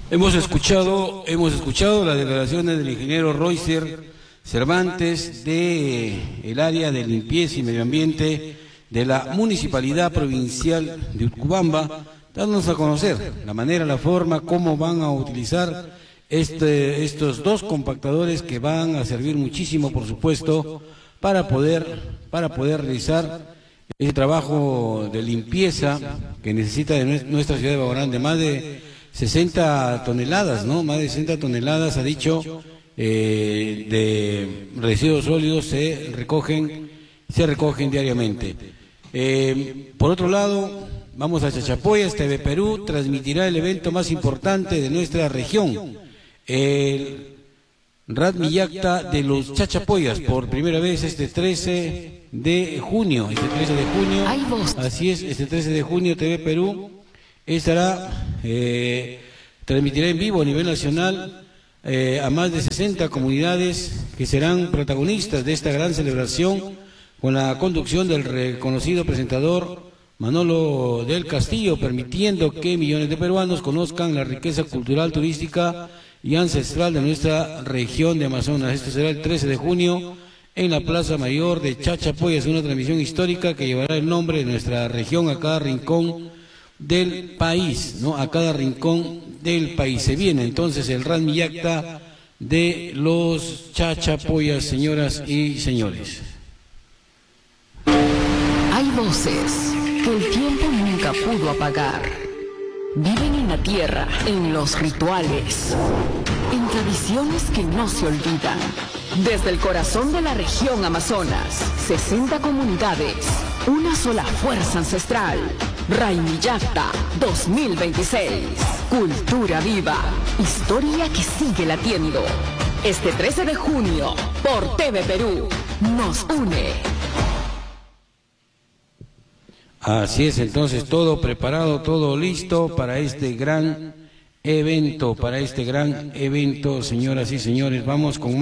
Hemos escuchado las declaraciones del ingeniero Roycer Cervantes del área de limpieza y medio ambiente de la Municipalidad Provincial de Utcubamba, dándonos a conocer la manera, la forma, cómo van a utilizar estos dos compactadores que van a servir muchísimo, por supuesto, para poder realizar ese trabajo de limpieza que necesita de nuestra ciudad de Baguarán, de más de 60 toneladas, ¿no? Más de 60 toneladas, ha dicho, de residuos sólidos se recogen diariamente. Por otro lado, vamos a Chachapoyas. TV Perú transmitirá el evento más importante de nuestra región, el Radmiyacta de los Chachapoyas, por primera vez este 13 de junio. Así es, este 13 de junio TV Perú transmitirá en vivo a nivel nacional a más de 60 comunidades que serán protagonistas de esta gran celebración, con la conducción del reconocido presentador Manolo del Castillo, permitiendo que millones de peruanos conozcan la riqueza cultural, turística y ancestral de nuestra región de Amazonas. Esto será el 13 de junio en la Plaza Mayor de Chachapoyas, una transmisión histórica que llevará el nombre de nuestra región a cada rincón del país, ¿no? A cada rincón del país. Se viene entonces el Radmiyacta de los Chachapoyas, señoras y señores. Hay voces que el tiempo nunca pudo apagar. Viven en la tierra, en los rituales, en tradiciones que no se olvidan. Desde el corazón de la región Amazonas, 60 comunidades, una sola fuerza ancestral. Radmiyacta 2026. Cultura viva, historia que sigue latiendo. Este 13 de junio, por TV Perú, nos une. Así es, entonces, todo preparado, todo listo para este gran evento, señoras y señores. Vamos con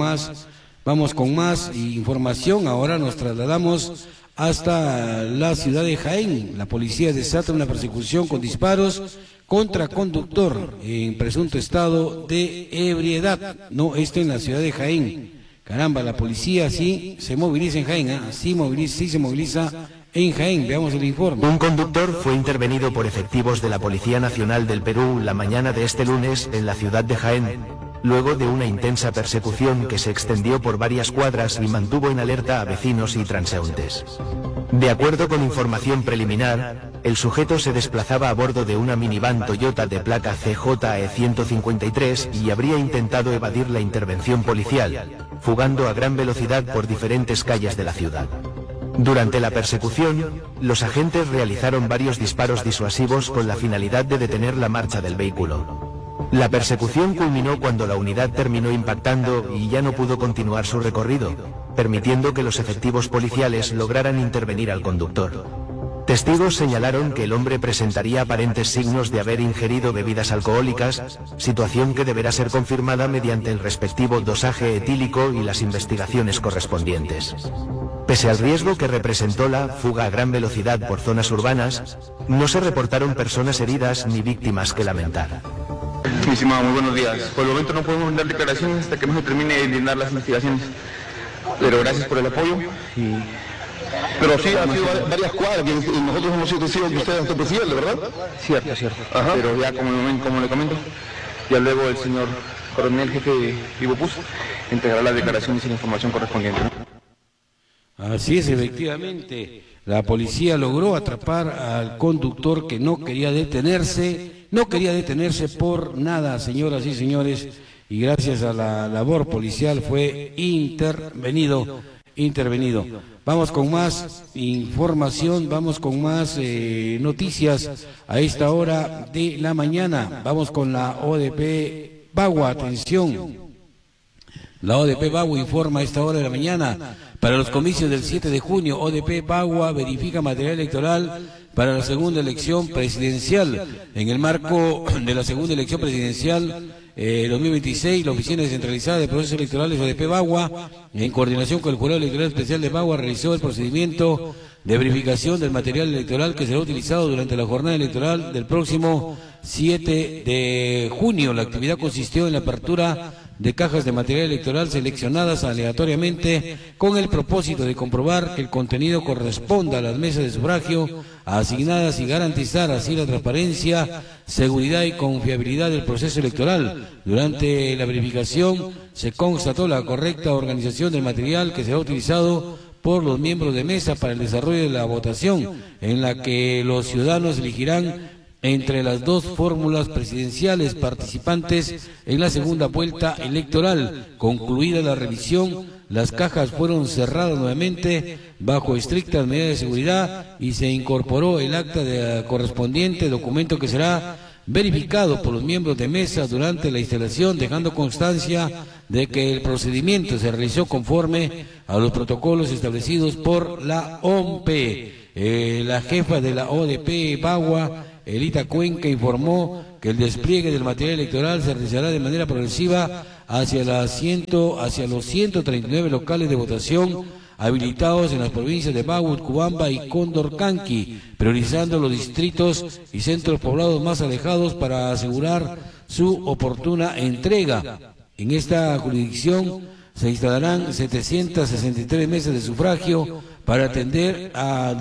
más información. Ahora nos trasladamos hasta la ciudad de Jaén. La policía desata una persecución con disparos contra conductor en presunto estado de ebriedad. No, esto en la ciudad de Jaén. Caramba, la policía sí se moviliza en Jaén, ¿eh? Sí se moviliza en Jaén. Veamos el informe. Un conductor fue intervenido por efectivos de la Policía Nacional del Perú la mañana de este lunes en la ciudad de Jaén, luego de una intensa persecución que se extendió por varias cuadras y mantuvo en alerta a vecinos y transeúntes. De acuerdo con información preliminar, el sujeto se desplazaba a bordo de una minivan Toyota de placa CJE 153 y habría intentado evadir la intervención policial, fugando a gran velocidad por diferentes calles de la ciudad. Durante la persecución, los agentes realizaron varios disparos disuasivos con la finalidad de detener la marcha del vehículo. La persecución culminó cuando la unidad terminó impactando y ya no pudo continuar su recorrido, permitiendo que los efectivos policiales lograran intervenir al conductor. Testigos señalaron que el hombre presentaría aparentes signos de haber ingerido bebidas alcohólicas, situación que deberá ser confirmada mediante el respectivo dosaje etílico y las investigaciones correspondientes. Pese al riesgo que representó la fuga a gran velocidad por zonas urbanas, no se reportaron personas heridas ni víctimas que lamentar. Mi estimado, muy buenos días. Por el momento no podemos dar declaraciones hasta que no se termine de brindar las investigaciones. Pero gracias por el apoyo. Pero sí, ha sido varias cuadras y nosotros hemos sido testigos que ustedes han estado persiguiendo, ¿verdad? Cierto. Ajá. Pero ya como le comento, ya luego el señor coronel jefe de Vivopus entregará las declaraciones y la información correspondiente, ¿no? Así es, efectivamente. La policía logró atrapar al conductor que no quería detenerse por nada, señoras y señores, y gracias a la labor policial fue intervenido. Vamos con más información, vamos con más noticias a esta hora de la mañana. Vamos con la ODP Bagua, atención. La ODP Bagua informa a esta hora de la mañana. Para los comicios del 7 de junio, ODP Bagua verifica material electoral para la segunda elección presidencial. En el marco de la segunda elección presidencial 2026, la Oficina Descentralizada de Procesos Electorales ODP Bagua, en coordinación con el Jurado Electoral Especial de Bagua, realizó el procedimiento de verificación del material electoral que será utilizado durante la jornada electoral del próximo 7 de junio. La actividad consistió en la apertura de cajas de material electoral seleccionadas aleatoriamente con el propósito de comprobar que el contenido corresponda a las mesas de sufragio asignadas y garantizar así la transparencia, seguridad y confiabilidad del proceso electoral. Durante la verificación se constató la correcta organización del material que será utilizado por los miembros de mesa para el desarrollo de la votación, en la que los ciudadanos elegirán entre las dos fórmulas presidenciales participantes en la segunda vuelta electoral. Concluida la revisión, las cajas fueron cerradas nuevamente bajo estrictas medidas de seguridad y se incorporó el acta correspondiente, documento que será verificado por los miembros de mesa durante la instalación, dejando constancia de que el procedimiento se realizó conforme a los protocolos establecidos por la OMP. La jefa de la ODP Bagua, Elita Cuenca, informó que el despliegue del material electoral se realizará de manera progresiva hacia los 139 locales de votación habilitados en las provincias de Bagua, Utcubamba y Condorcanqui, priorizando los distritos y centros poblados más alejados para asegurar su oportuna entrega. En esta jurisdicción se instalarán 763 mesas de sufragio para atender a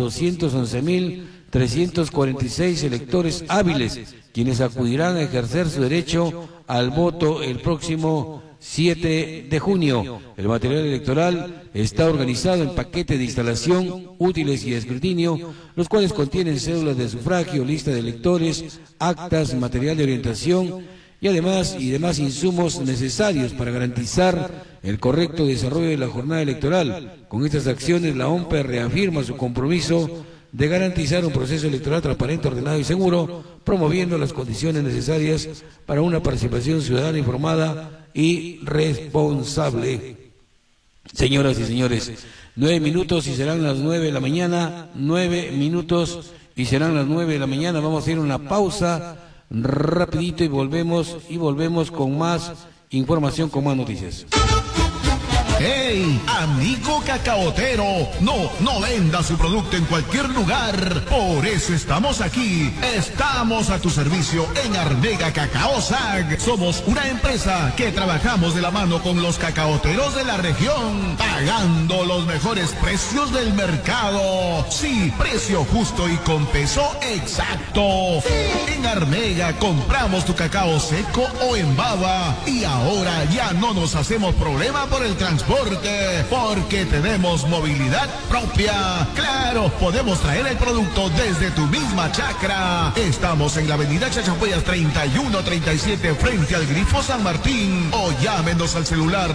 211.346 electores hábiles, quienes acudirán a ejercer su derecho al voto el próximo 7 de junio. El material electoral está organizado en paquetes de instalación, útiles y de escrutinio, los cuales contienen cédulas de sufragio, lista de electores, actas, material de orientación y demás insumos necesarios para garantizar el correcto desarrollo de la jornada electoral. Con estas acciones, la OMP reafirma su compromiso de garantizar un proceso electoral transparente, ordenado y seguro, promoviendo las condiciones necesarias para una participación ciudadana informada y responsable. Señoras y señores, 9 minutos y serán las 9 de la mañana, 9 minutos y serán las 9 de la mañana. Vamos a hacer una pausa rapidito y volvemos con más información, con más noticias. ¡Hey, amigo cacaotero! No venda su producto en cualquier lugar. Por eso estamos aquí. Estamos a tu servicio en Armega Cacao SAG. Somos una empresa que trabajamos de la mano con los cacaoteros de la región, pagando los mejores precios del mercado. Sí, precio justo y con peso exacto. Sí. En Armega compramos tu cacao seco o en baba. Y ahora ya no nos hacemos problema por el transporte, porque tenemos movilidad propia. Claro, podemos traer el producto desde tu misma chacra. Estamos en la avenida Chachapoyas 3137 frente al Grifo San Martín, o llámenos al celular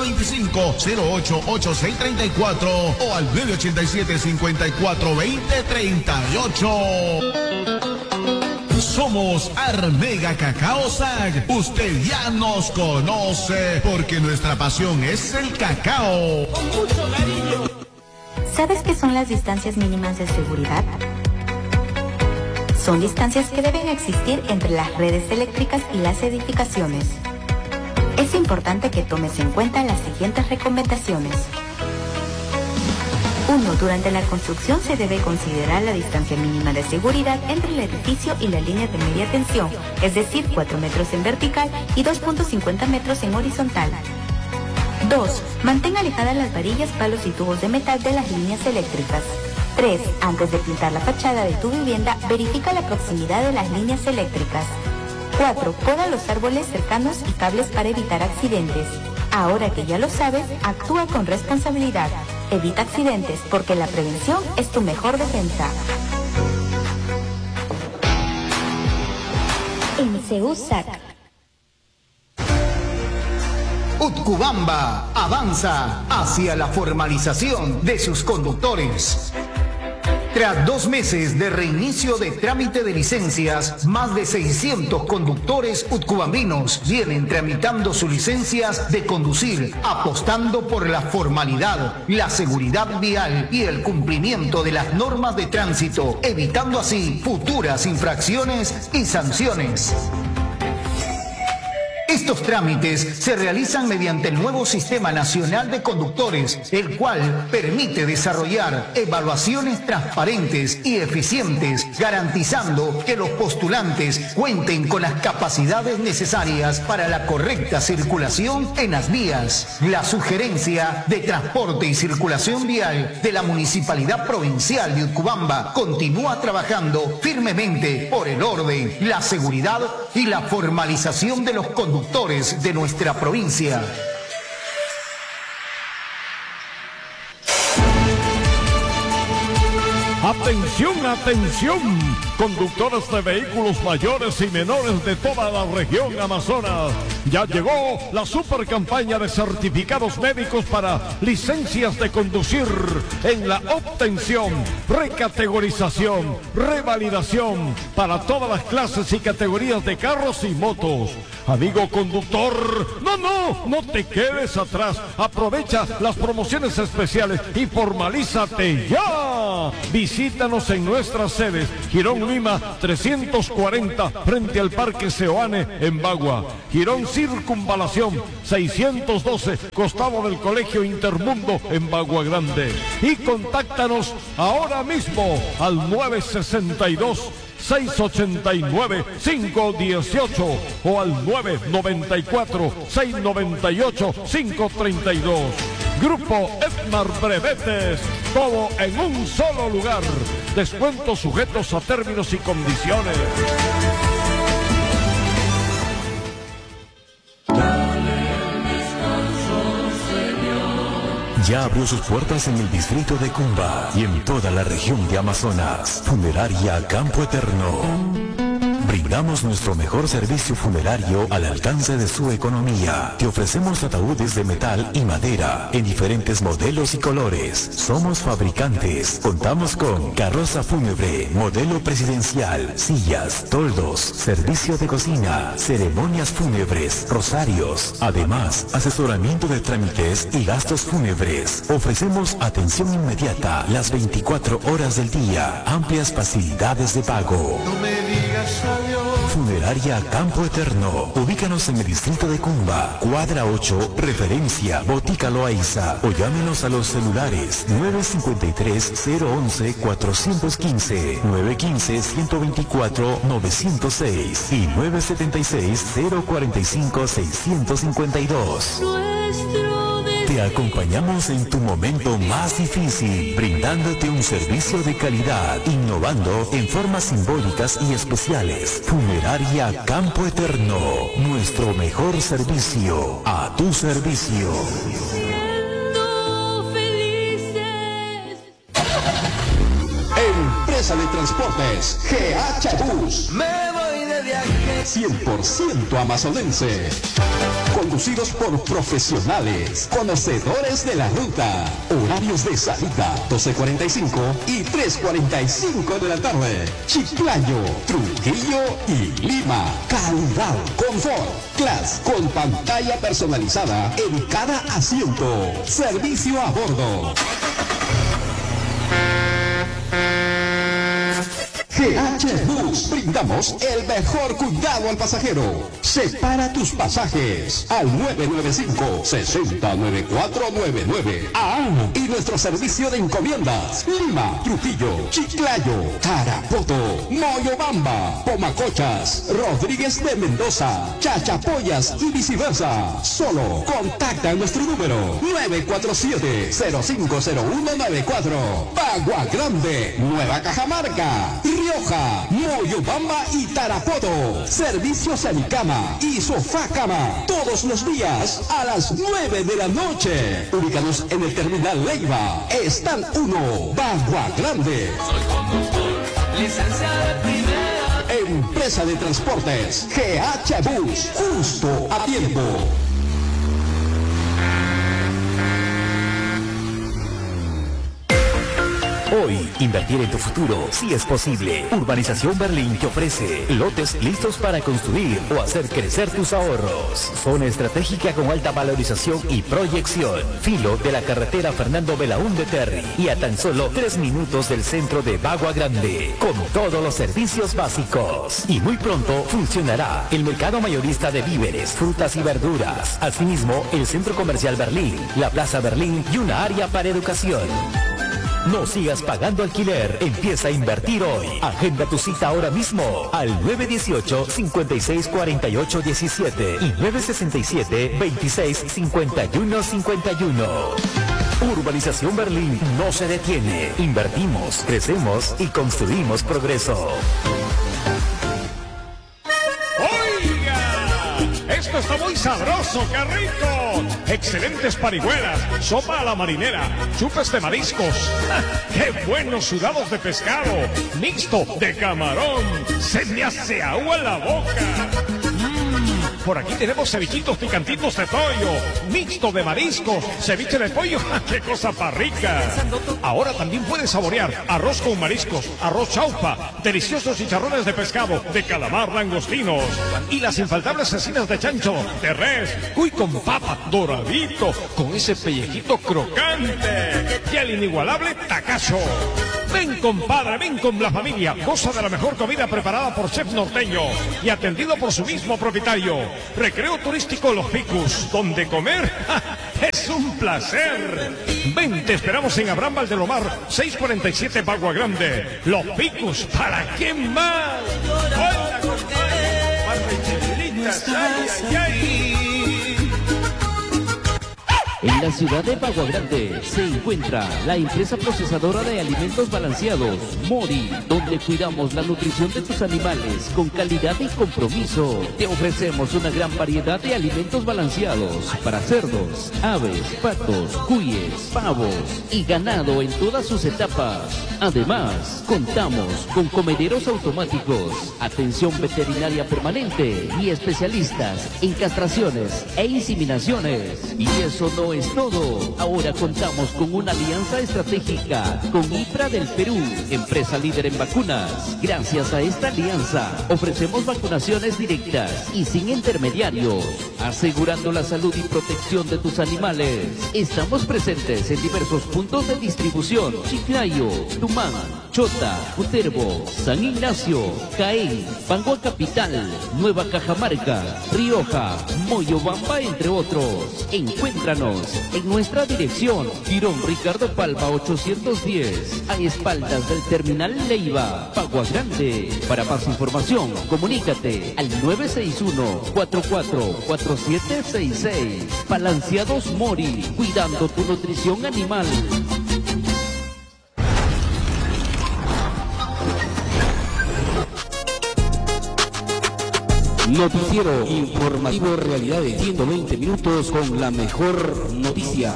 925-088634 o al 987-542038. Somos Armega Cacao SAG. Usted ya nos conoce, porque nuestra pasión es el cacao. Con mucho cariño. ¿Sabes qué son las distancias mínimas de seguridad? Son distancias que deben existir entre las redes eléctricas y las edificaciones. Es importante que tomes en cuenta las siguientes recomendaciones. 1. Durante la construcción se debe considerar la distancia mínima de seguridad entre el edificio y la línea de media tensión, es decir, 4 metros en vertical y 2.50 metros en horizontal. 2. Mantén alejadas las varillas, palos y tubos de metal de las líneas eléctricas. 3. Antes de pintar la fachada de tu vivienda, verifica la proximidad de las líneas eléctricas. 4. Poda los árboles cercanos y cables para evitar accidentes. Ahora que ya lo sabes, actúa con responsabilidad. Evita accidentes, porque la prevención es tu mejor defensa. MCU SAC. Utcubamba avanza hacia la formalización de sus conductores. Tras 2 meses de reinicio de trámite de licencias, más de 600 conductores utcubambinos vienen tramitando sus licencias de conducir, apostando por la formalidad, la seguridad vial y el cumplimiento de las normas de tránsito, evitando así futuras infracciones y sanciones. Estos trámites se realizan mediante el nuevo Sistema Nacional de Conductores, el cual permite desarrollar evaluaciones transparentes y eficientes, garantizando que los postulantes cuenten con las capacidades necesarias para la correcta circulación en las vías. La Sugerencia de Transporte y Circulación Vial de la Municipalidad Provincial de Utcubamba continúa trabajando firmemente por el orden, la seguridad y la formalización de los conductores de nuestra provincia. ¡Atención, atención! Conductores de vehículos mayores y menores de toda la región Amazonas. Ya llegó la super campaña de certificados médicos para licencias de conducir en la obtención, recategorización, revalidación para todas las clases y categorías de carros y motos. Amigo conductor, no te quedes atrás. Aprovecha las promociones especiales y formalízate ya. Visítanos en nuestras sedes, Girón Lima 340, frente al Parque Seoane en Bagua. Girón Circunvalación 612, costado del Colegio Intermundo en Bagua Grande. Y contáctanos ahora mismo al 962-689-518 o al 994-698-532. Grupo Edmar Brevetes, todo en un solo lugar. Descuentos sujetos a términos y condiciones. Ya abrió sus puertas en el distrito de Cumba y en toda la región de Amazonas. Funeraria Campo Eterno. Brindamos nuestro mejor servicio funerario al alcance de su economía. Te ofrecemos ataúdes de metal y madera en diferentes modelos y colores. Somos fabricantes. Contamos con carroza fúnebre, modelo presidencial, sillas, toldos, servicio de cocina, ceremonias fúnebres, rosarios. Además, asesoramiento de trámites y gastos fúnebres. Ofrecemos atención inmediata las 24 horas del día. Amplias facilidades de pago. No me digas adiós. Funeraria Campo Eterno. Ubícanos en el distrito de Cumba, cuadra 8, referencia Botica Loaiza, o llámenos a los celulares 953-011-415, 915-124-906 y 976-045-652. Te acompañamos en tu momento más difícil, brindándote un servicio de calidad, innovando en formas simbólicas y especiales. Funeraria Campo Eterno, nuestro mejor servicio, a tu servicio. Empresa de Transportes GH Bus. Me voy de viaje. 100% amazonense. Conducidos por profesionales, conocedores de la ruta. Horarios de salida 12:45 y 3:45 de la tarde. Chiclayo, Trujillo y Lima. Calidad, confort, clase con pantalla personalizada en cada asiento. Servicio a bordo. GH Bus, brindamos el mejor cuidado al pasajero. Separa tus pasajes al 995-609499. Y nuestro servicio de encomiendas: Lima, Trujillo, Chiclayo, Tarapoto, Moyobamba, Pomacochas, Rodríguez de Mendoza, Chachapoyas y viceversa. Solo contacta nuestro número 947-050194. Bagua Grande, Nueva Cajamarca, Rioja, Moyobamba y Tarapoto. Servicios en cama y sofá cama todos los días a las 9 de la noche. Ubícanos en el terminal Leiva, Stand 1, Bagua Grande. Soy conductor, licencia de primera. Empresa de Transportes GH Bus, justo a tiempo. Hoy, invertir en tu futuro, sí es posible. Urbanización Berlín te ofrece lotes listos para construir o hacer crecer tus ahorros. Zona estratégica con alta valorización y proyección. Filo de la carretera Fernando Belaúnde Terry y a tan solo 3 minutos del centro de Bagua Grande, con todos los servicios básicos. Y muy pronto funcionará el mercado mayorista de víveres, frutas y verduras. Asimismo, el centro comercial Berlín, la Plaza Berlín y una área para educación. No sigas pagando alquiler, empieza a invertir hoy. Agenda tu cita ahora mismo al 918-564817 y 967-265151. Urbanización Berlín no se detiene. Invertimos, crecemos y construimos progreso. Esto está muy sabroso, qué rico. Excelentes parihuelas, sopa a la marinera, chupes de mariscos. ¡Qué buenos sudados de pescado! Mixto de camarón. Se me hace agua en la boca. Por aquí tenemos cevichitos picantitos de pollo, mixto de mariscos, ceviche de pollo, ¡qué cosa para rica! Ahora también puedes saborear arroz con mariscos, arroz chaufa, deliciosos chicharrones de pescado, de calamar, langostinos y las infaltables cecinas de chancho, de res, cuy con papa, doradito, con ese pellejito crocante y el inigualable tacacho. Ven, compadre, ven con la familia, goza de la mejor comida preparada por chef norteño y atendido por su mismo propietario. Recreo turístico Los Picus, donde comer es un placer. Ven, te esperamos en Abraham Valdelomar, 647 Bagua Grande. Los Picus, ¿para qué más? Hola, compadre. En la ciudad de Bagua Grande se encuentra la empresa procesadora de alimentos balanceados, Mori, donde cuidamos la nutrición de tus animales con calidad y compromiso. Te ofrecemos una gran variedad de alimentos balanceados para cerdos, aves, patos, cuyes, pavos y ganado en todas sus etapas. Además, contamos con comederos automáticos, atención veterinaria permanente y especialistas en castraciones e inseminaciones. Y eso no es todo. Ahora contamos con una alianza estratégica con IPRA del Perú, empresa líder en vacunas. Gracias a esta alianza, ofrecemos vacunaciones directas y sin intermediarios, asegurando la salud y protección de tus animales. Estamos presentes en diversos puntos de distribución: Chiclayo, Tumán, Chota, Cutervo, San Ignacio, Caén, Bangua Capital, Nueva Cajamarca, Rioja, Moyobamba, entre otros. Encuéntranos en nuestra dirección, Girón Ricardo Palma 810, a espaldas del Terminal Leiva, Bagua Grande. Para más información, comunícate al 961-444766. Balanceados Mori, cuidando tu nutrición animal. Noticiero informativo Realidades, 120 minutos con la mejor noticia.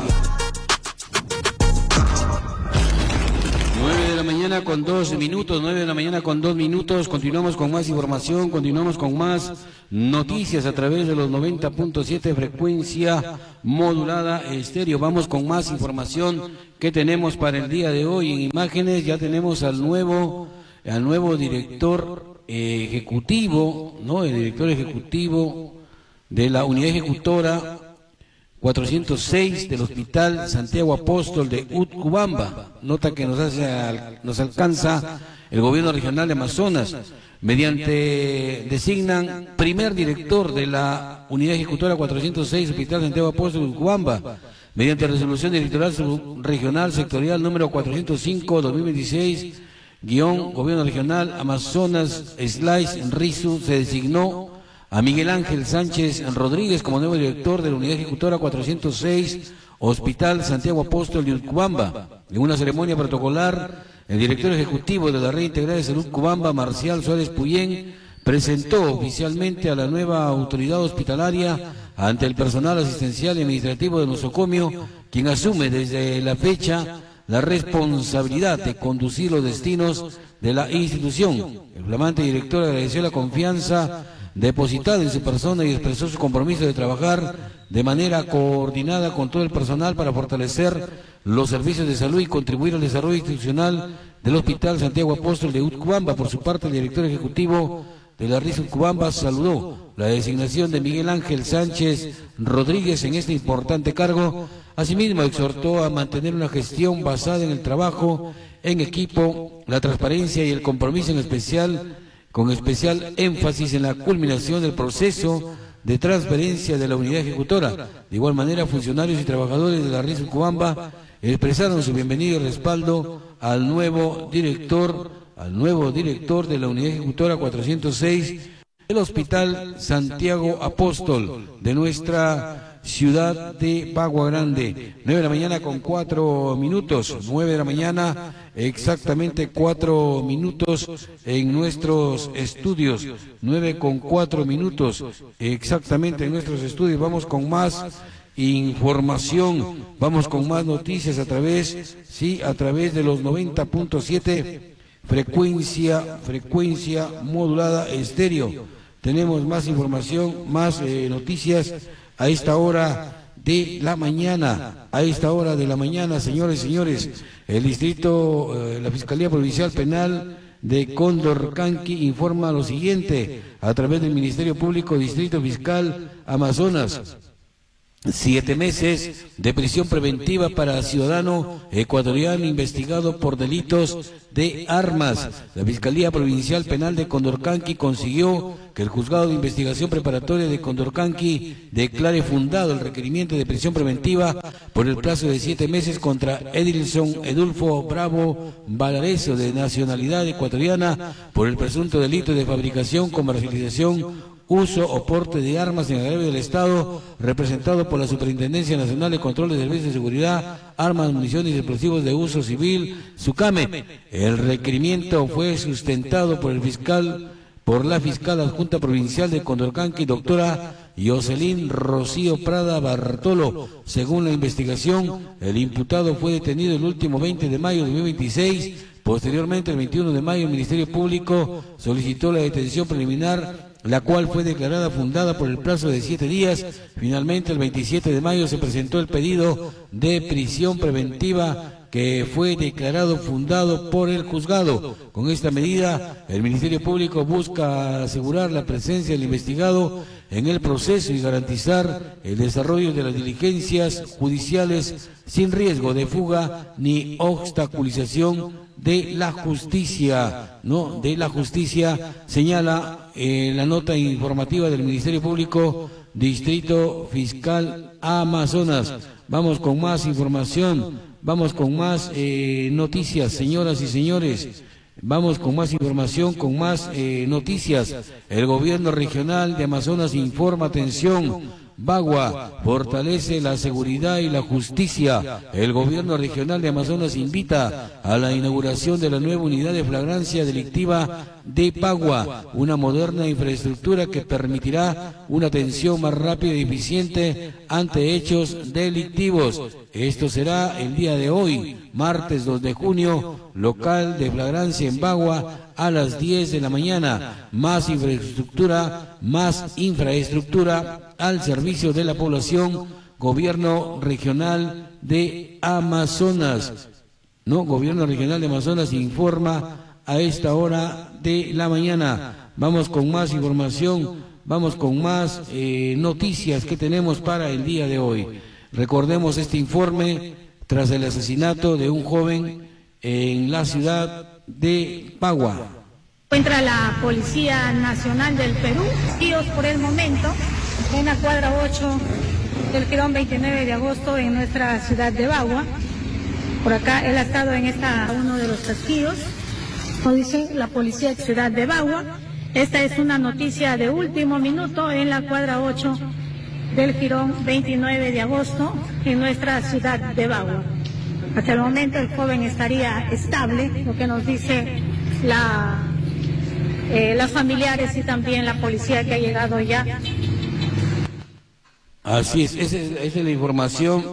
9 de la mañana con 2 minutos, 9 de la mañana con 2 minutos. Continuamos con más información, continuamos con más noticias a través de los 90.7 frecuencia modulada estéreo. Vamos con más información que tenemos para el día de hoy. En imágenes ya tenemos al nuevo director ejecutivo, ¿no? El director ejecutivo de la unidad ejecutora 406 del Hospital Santiago Apóstol de Utcubamba. Nota que nos alcanza el gobierno regional de Amazonas. Designan primer director de la unidad ejecutora 406 Hospital Santiago Apóstol de Utcubamba, mediante resolución directoral regional sectorial número 405/2026. Gobierno Regional Amazonas /Rizu, se designó a Miguel Ángel Sánchez Rodríguez como nuevo director de la unidad ejecutora 406 Hospital Santiago Apóstol de Utcubamba. En una ceremonia protocolar, el director ejecutivo de la Red Integrada de Salud Cubamba, Marcial Suárez Puyén, presentó oficialmente a la nueva autoridad hospitalaria ante el personal asistencial y administrativo del nosocomio, quien asume desde la fecha la responsabilidad de conducir los destinos de la institución. El flamante director agradeció la confianza depositada en su persona y expresó su compromiso de trabajar de manera coordinada con todo el personal para fortalecer los servicios de salud y contribuir al desarrollo institucional del Hospital Santiago Apóstol de Utcubamba. Por su parte, el director ejecutivo de la RIS Utcubamba saludó la designación de Miguel Ángel Sánchez Rodríguez en este importante cargo. Asimismo, exhortó a mantener una gestión basada en el trabajo en equipo, la transparencia y el compromiso con especial énfasis en la culminación del proceso de transferencia de la unidad ejecutora. De igual manera, funcionarios y trabajadores de la RIS Utcubamba expresaron su bienvenido y respaldo al nuevo director de la unidad ejecutora 406 del Hospital Santiago Apóstol de nuestra ciudad de Bagua Grande. 9 de la mañana con 4 minutos, 9 de la mañana exactamente 4 minutos en nuestros estudios, 9 con 4 minutos exactamente en nuestros estudios. Vamos con más información, vamos con más noticias a través de los 90.7 frecuencia modulada estéreo. Tenemos más información, más noticias a esta hora de la mañana. A esta hora de la mañana, señores y señores, el distrito, la Fiscalía Provincial Penal de Condorcanqui informa lo siguiente a través del Ministerio Público Distrito Fiscal Amazonas. 7 meses de prisión preventiva para ciudadano ecuatoriano investigado por delitos de armas. La Fiscalía Provincial Penal de Condorcanqui consiguió que el Juzgado de Investigación Preparatoria de Condorcanqui declare fundado el requerimiento de prisión preventiva por el plazo de 7 meses contra Edilson Edulfo Bravo Valareso, de nacionalidad ecuatoriana, por el presunto delito de fabricación, comercialización, uso o porte de armas en agravio del Estado, representado por la Superintendencia Nacional de Control de Servicios de Seguridad, Armas, Municiones y Explosivos de Uso Civil, SUCAME. El requerimiento fue sustentado por la fiscal adjunta provincial de Condorcanqui, doctora Jocelyn Rocío Prada Bartolo. Según la investigación, el imputado fue detenido el último 20 de mayo de 2026. Posteriormente, el 21 de mayo, el Ministerio Público solicitó la detención preliminar, la cual fue declarada fundada por el plazo de 7 días. Finalmente, el 27 de mayo se presentó el pedido de prisión preventiva, que fue declarado fundado por el juzgado. Con esta medida, el Ministerio Público busca asegurar la presencia del investigado en el proceso y garantizar el desarrollo de las diligencias judiciales sin riesgo de fuga ni obstaculización de la justicia, señala la nota informativa del Ministerio Público Distrito Fiscal Amazonas. Vamos con más información, vamos con más noticias, señoras y señores. Vamos con más información, con más noticias. El gobierno regional de Amazonas informa, atención, Bagua fortalece la seguridad y la justicia. El gobierno regional de Amazonas invita a la inauguración de la nueva unidad de flagrancia delictiva de Bagua, una moderna infraestructura que permitirá una atención más rápida y eficiente ante hechos delictivos. Esto será el día de hoy, martes 2 de junio, local de flagrancia en Bagua a las 10 de la mañana. Más infraestructura al servicio de la población. Gobierno regional de Amazonas. Gobierno regional de Amazonas informa a esta hora de la mañana. Vamos con más información, vamos con más noticias que tenemos para el día de hoy. Recordemos este informe tras el asesinato de un joven en la ciudad de Bagua. Encuentra la Policía Nacional del Perú, por el momento, en la cuadra 8 del Girón 29 de agosto en nuestra ciudad de Bagua. Por acá él ha estado en uno de los casquillos, como dice la Policía de Ciudad de Bagua. Esta es una noticia de último minuto en la cuadra 8 del Girón 29 de agosto en nuestra ciudad de Bagua. Hasta el momento el joven estaría estable, lo que nos dice los familiares y también la policía que ha llegado ya. Así es, esa es la información.